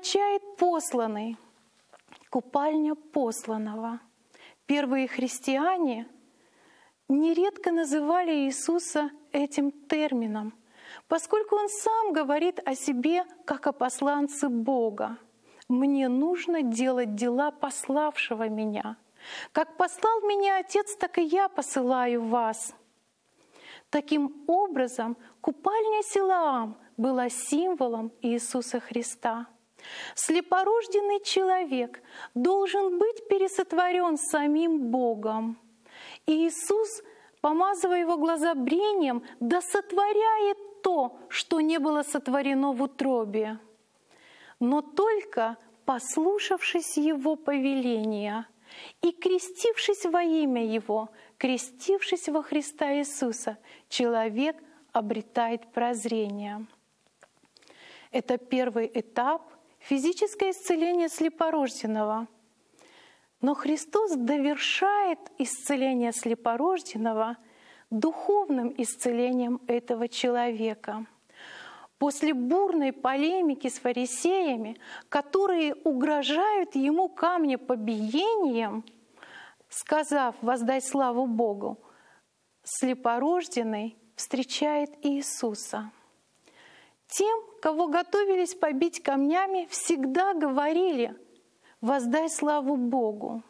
означает «посланный», купальня посланного. Первые христиане нередко называли Иисуса этим термином, поскольку Он сам говорит о себе как о посланце Бога. «Мне нужно делать дела пославшего меня. Как послал меня Отец, так и я посылаю вас». Таким образом, купальня Силаам была символом Иисуса Христа. Слепорожденный человек должен быть пересотворен самим Богом. И Иисус, помазывая его глаза брением, досотворяет то, что не было сотворено в утробе. Но только послушавшись Его повеления и крестившись во имя Его, крестившись во Христа Иисуса, человек обретает прозрение. Это первый этап — физическое исцеление слепорожденного. Но Христос довершает исцеление слепорожденного духовным исцелением этого человека. После бурной полемики с фарисеями, которые угрожают ему камнепобиением, сказав «воздай славу Богу», слепорожденный встречает Иисуса. Тем, кого готовились побить камнями, всегда говорили «воздай славу Богу».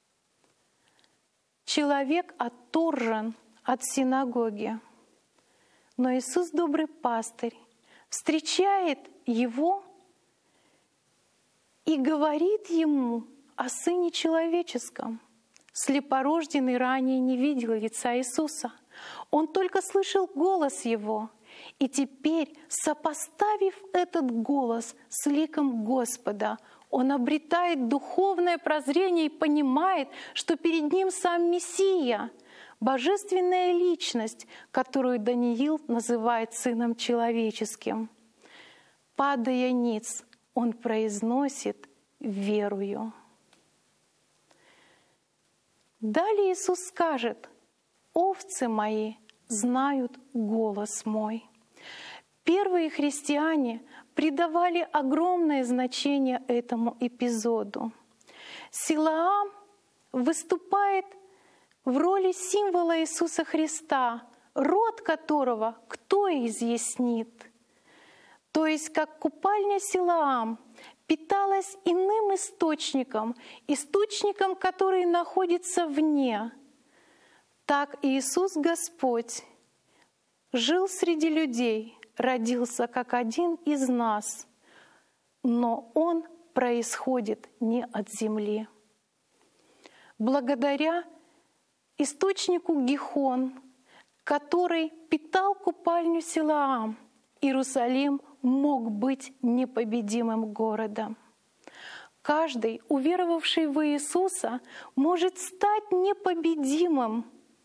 Человек отторжен от синагоги, но Иисус, добрый пастырь, встречает его и говорит ему о Сыне Человеческом. Слепорожденный ранее не видел лица Иисуса. Он только слышал голос Его. И теперь, сопоставив этот голос с ликом Господа, он обретает духовное прозрение и понимает, что перед ним сам Мессия, божественная личность, которую Даниил называет Сыном Человеческим. Падая ниц, он произносит «верую». Далее Иисус скажет: «Овцы мои знают голос мой». Первые христиане придавали огромное значение этому эпизоду. Силаам выступает в роли символа Иисуса Христа, род которого кто изъяснит. То есть как купальня Силаам питалась иным источником, который находится вне, так Иисус Господь жил среди людей, родился как один из нас, но Он происходит не от земли. Благодаря источнику Гихон, который питал купальню Силаам, Иерусалим мог быть непобедимым городом. Каждый, уверовавший в Иисуса, может стать непобедимым.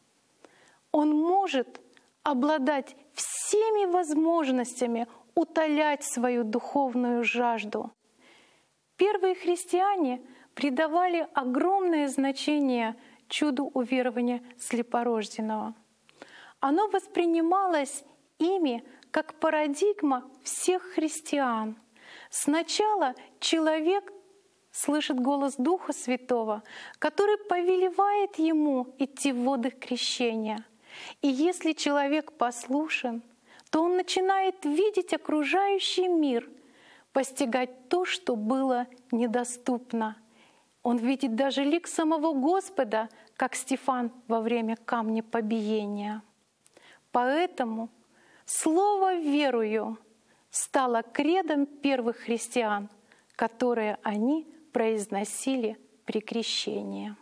Он может обладать всеми возможностями утолять свою духовную жажду. Первые христиане придавали огромное значение чуду уверования слепорожденного. Оно воспринималось ими как парадигма всех христиан. Сначала человек слышит голос Духа Святого, который повелевает ему идти в воды крещения. И если человек послушен, то он начинает видеть окружающий мир, постигать то, что было недоступно. Он видит даже лик самого Господа, как Стефан во время камнепобиения. Поэтому слово «верую» стало кредом первых христиан, которое они произносили при крещении.